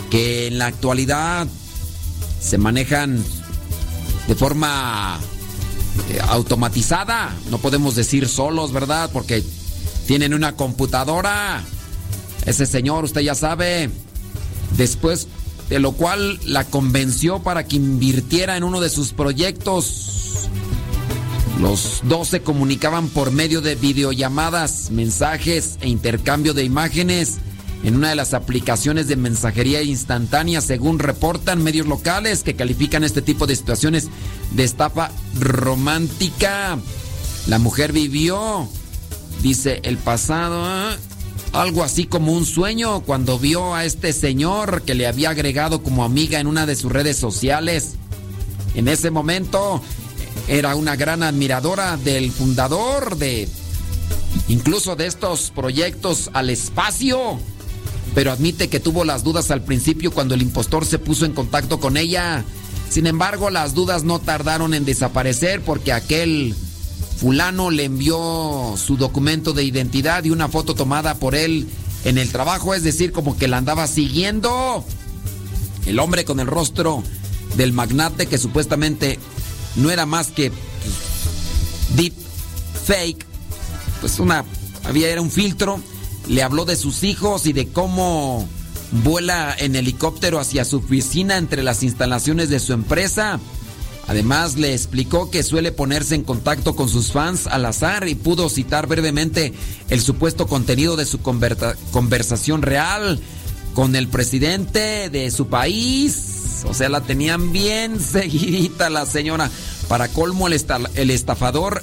que en la actualidad se manejan de forma automatizada. No podemos decir solos, ¿verdad? Porque tienen una computadora. Ese señor, usted ya sabe. Después de lo cual la convenció para que invirtiera en uno de sus proyectos. Los dos se comunicaban por medio de videollamadas, mensajes e intercambio de imágenes en una de las aplicaciones de mensajería instantánea, según reportan medios locales que califican este tipo de situaciones de estafa romántica. La mujer vivió, dice, el pasado, algo así como un sueño cuando vio a este señor que le había agregado como amiga en una de sus redes sociales. En ese momento era una gran admiradora del fundador incluso de estos proyectos al espacio, pero admite que tuvo las dudas al principio cuando el impostor se puso en contacto con ella. Sin embargo, las dudas no tardaron en desaparecer porque aquel fulano le envió su documento de identidad y una foto tomada por él en el trabajo, es decir, como que la andaba siguiendo. El hombre con el rostro del magnate, que supuestamente no era más que deep fake, pues era un filtro, le habló de sus hijos y de cómo vuela en helicóptero hacia su oficina entre las instalaciones de su empresa. Además, le explicó que suele ponerse en contacto con sus fans al azar y pudo citar brevemente el supuesto contenido de su conversación real con el presidente de su país. O sea, la tenían bien seguidita la señora. Para colmo, el estafador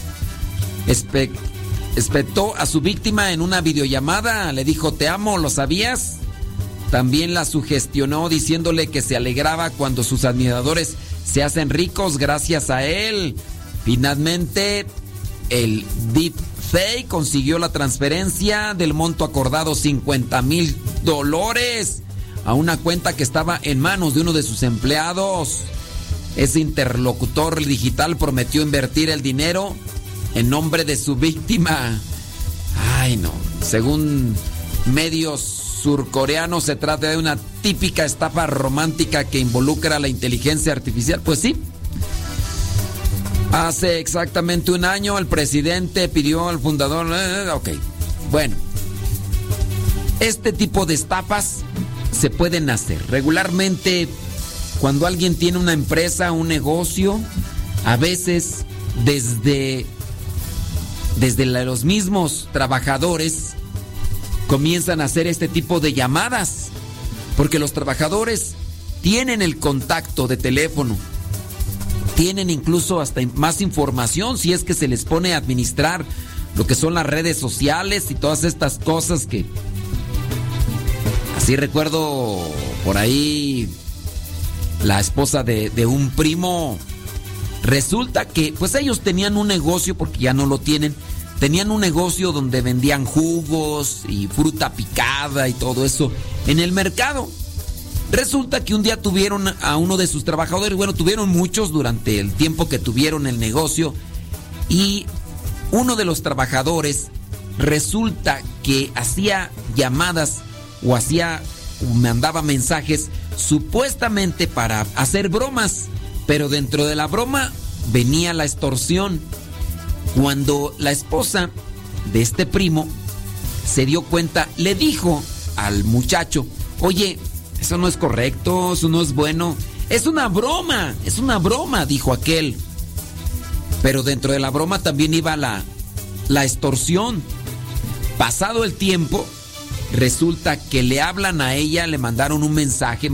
espetó a su víctima en una videollamada. Le dijo, te amo, ¿lo sabías? También la sugestionó diciéndole que se alegraba cuando sus admiradores se hacen ricos gracias a él. Finalmente, el deepfake consiguió la transferencia del monto acordado, $50,000, a una cuenta que estaba en manos de uno de sus empleados. Ese interlocutor digital prometió invertir el dinero en nombre de su víctima. Ay, no. Según medios surcoreanos, se trata de una típica estafa romántica que involucra la inteligencia artificial. Pues sí. Hace exactamente un año el presidente pidió al fundador... Ok, bueno. Este tipo de estafas se pueden hacer. Regularmente, cuando alguien tiene una empresa, un negocio, a veces desde los mismos trabajadores comienzan a hacer este tipo de llamadas, porque los trabajadores tienen el contacto de teléfono, tienen incluso hasta más información si es que se les pone a administrar lo que son las redes sociales y todas estas cosas que... Así recuerdo por ahí la esposa de un primo. Resulta que pues ellos tenían un negocio, porque ya no lo tienen. Tenían un negocio donde vendían jugos y fruta picada y todo eso en el mercado. Resulta que un día tuvieron a uno de sus trabajadores, bueno, tuvieron muchos durante el tiempo que tuvieron el negocio, y uno de los trabajadores resulta que hacía llamadas o mandaba mensajes supuestamente para hacer bromas, pero dentro de la broma venía la extorsión. Cuando la esposa de este primo se dio cuenta, le dijo al muchacho, oye, eso no es correcto, eso no es bueno, es una broma, dijo aquel. Pero dentro de la broma también iba la extorsión. Pasado el tiempo, resulta que le hablan a ella, le mandaron un mensaje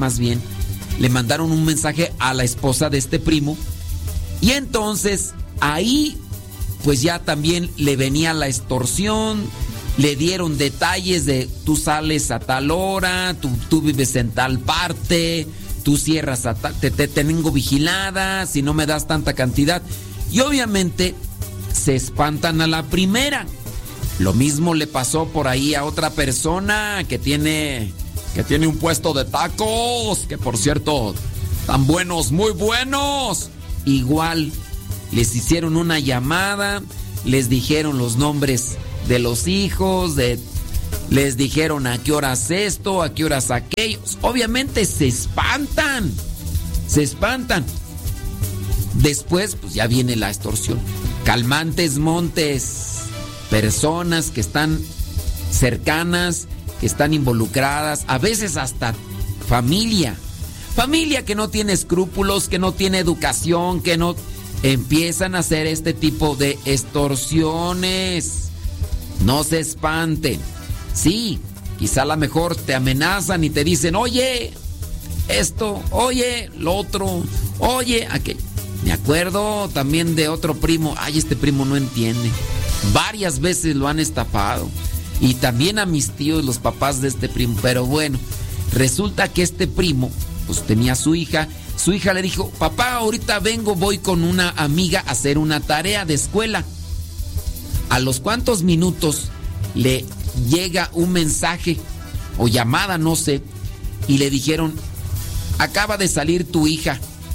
a la esposa de este primo, y entonces ahí pues ya también le venía la extorsión. Le dieron detalles de tú sales a tal hora, tú vives en tal parte, tú cierras a tal, te tengo vigilada si no me das tanta cantidad. Y obviamente se espantan a la primera. Lo mismo le pasó por ahí a otra persona que tiene un puesto de tacos, que por cierto, tan buenos, muy buenos. Igual, les hicieron una llamada, les dijeron los nombres de los hijos, de Les dijeron a qué horas esto, a qué horas aquello. Obviamente se espantan. Se espantan. Después, pues ya viene la extorsión. Calmantes montes. Personas que están cercanas, que están involucradas. A veces hasta familia. Familia que no tiene escrúpulos, que no tiene educación, que no... Empiezan a hacer este tipo de extorsiones. No se espanten. Sí, quizá a lo mejor te amenazan y te dicen, oye, esto, oye, lo otro, oye, aquello. Me acuerdo también de otro primo. Ay, este primo no entiende. Varias veces lo han estafado. Y también a mis tíos, los papás de este primo. Pero bueno, resulta que este primo, pues tenía a su hija. Su hija le dijo, papá, ahorita vengo, voy con una amiga a hacer una tarea de escuela. A los cuantos minutos le llega un mensaje o llamada, no sé, y le dijeron, acaba de salir tu hija.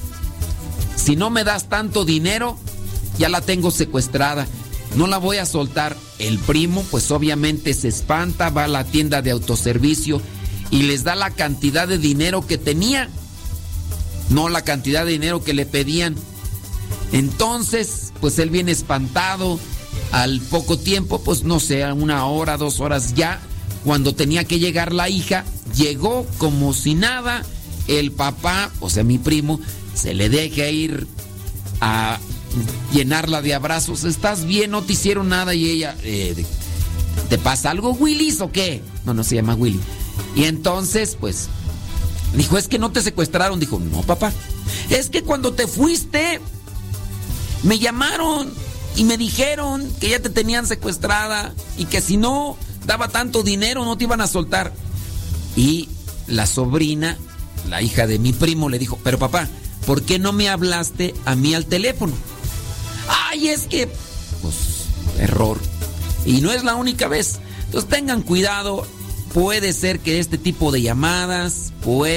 Si no me das tanto dinero, ya la tengo secuestrada. No la voy a soltar. El primo, pues obviamente se espanta, va a la tienda de autoservicio y les da la cantidad de dinero que tenía. No la cantidad de dinero que le pedían. Entonces, pues él viene espantado. Al poco tiempo, pues no sé, 1 hora, 2 horas ya, cuando tenía que llegar la hija, llegó como si nada. El papá, o sea, mi primo, se le deja ir a llenarla de abrazos. ¿Estás bien? ¿No te hicieron nada? Y ella, ¿te pasa algo, Willis, o qué? No se llama Willy. Y entonces, pues, dijo, es que no te secuestraron. Dijo, no, papá, es que cuando te fuiste, me llamaron y me dijeron que ya te tenían secuestrada y que si no daba tanto dinero no te iban a soltar. Y la sobrina, la hija de mi primo, le dijo, pero papá, ¿por qué no me hablaste a mí al teléfono? Ay, es que, pues, error. Y no es la única vez. Entonces tengan cuidado. Puede ser que este tipo de llamadas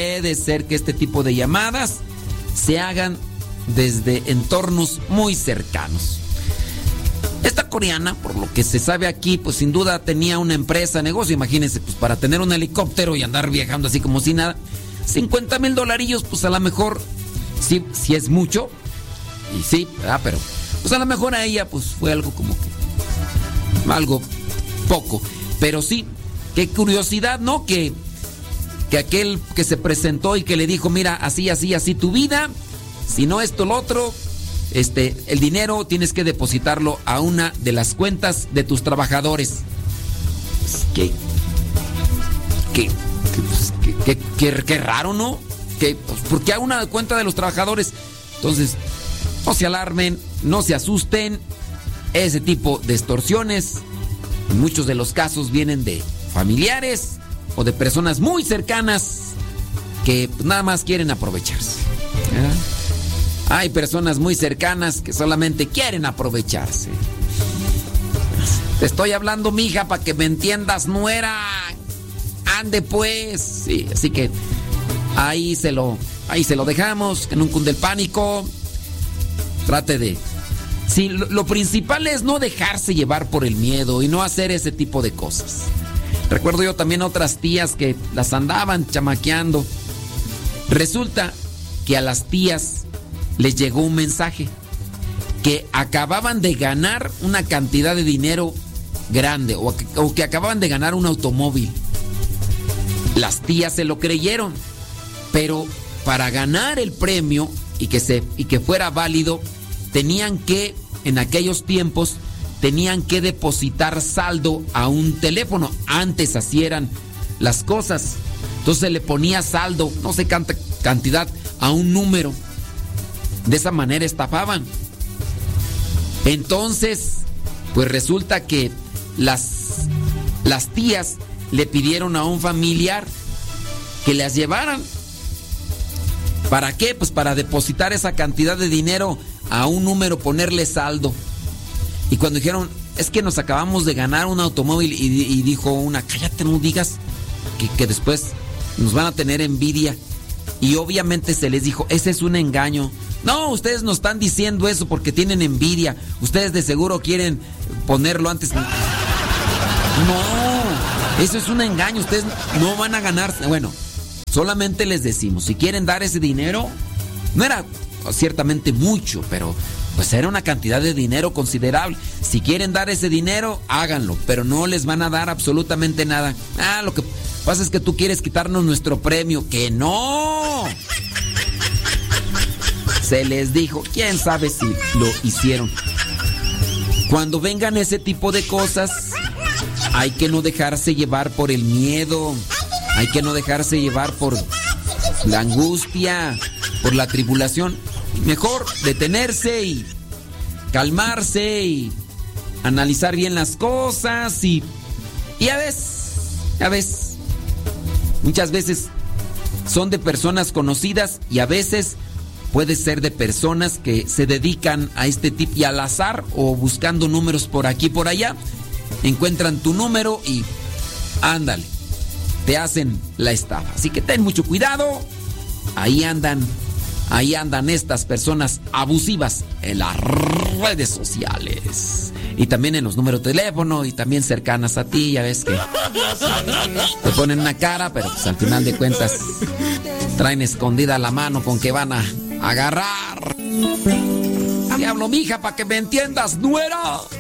se hagan desde entornos muy cercanos. Esta coreana, por lo que se sabe aquí, pues sin duda tenía una empresa, negocio. Imagínense, pues para tener un helicóptero y andar viajando así como si nada. $50,000, pues a lo mejor, sí es mucho. Y sí, pero pues a lo mejor a ella pues fue algo como que... algo poco. Pero sí, qué curiosidad, ¿no? Que aquel que se presentó y que le dijo, mira, así tu vida, si no esto, lo otro... el dinero tienes que depositarlo a una de las cuentas de tus trabajadores. Qué raro, ¿no? ¿Por qué a una cuenta de los trabajadores? Entonces, no se alarmen, no se asusten. Ese tipo de extorsiones, en muchos de los casos, vienen de familiares o de personas muy cercanas que nada más quieren aprovecharse. ¿Verdad? Hay personas muy cercanas que solamente quieren aprovecharse. Te estoy hablando, mija, para que me entiendas, nuera. Ande pues. Sí, así que ahí se lo dejamos, que no cunde el pánico. Trate de... Sí, lo principal es no dejarse llevar por el miedo y no hacer ese tipo de cosas. Recuerdo yo también otras tías que las andaban chamaqueando. Resulta que a las tías les llegó un mensaje que acababan de ganar una cantidad de dinero grande o que acababan de ganar un automóvil. Las tías se lo creyeron, pero para ganar el premio y que fuera válido, en aquellos tiempos tenían que depositar saldo a un teléfono. Antes así eran las cosas. Entonces le ponía saldo, no sé cuánta cantidad, a un número. De esa manera estafaban. Entonces, pues resulta que las tías le pidieron a un familiar que las llevaran. ¿Para qué? Pues para depositar esa cantidad de dinero a un número, ponerle saldo. Y cuando dijeron, es que nos acabamos de ganar un automóvil, y dijo una, cállate, no digas que después nos van a tener envidia. Y obviamente se les dijo, ese es un engaño. No, ustedes nos están diciendo eso porque tienen envidia. Ustedes de seguro quieren ponerlo antes. No, Eso es un engaño, ustedes no van a ganar. Bueno, solamente les decimos, si quieren dar ese dinero, no era ciertamente mucho, pero pues era una cantidad de dinero considerable. Si quieren dar ese dinero, háganlo, pero no les van a dar absolutamente nada. Lo que pasa es que tú quieres quitarnos nuestro premio. ¡Que no! Se les dijo, quién sabe si lo hicieron. Cuando vengan ese tipo de cosas, hay que no dejarse llevar por el miedo. Hay que no dejarse llevar por la angustia, por la tribulación. Mejor detenerse y calmarse y analizar bien las cosas y ya ves, muchas veces son de personas conocidas y a veces puede ser de personas que se dedican a este tipo y al azar o buscando números por aquí y por allá, encuentran tu número y ándale, te hacen la estafa. Así que ten mucho cuidado. Ahí andan estas personas abusivas en las redes sociales. Y también en los números de teléfono y también cercanas a ti. Ya ves que te ponen una cara, pero pues al final de cuentas traen escondida la mano con que van a agarrar. Diablo, mija, para que me entiendas, nuera.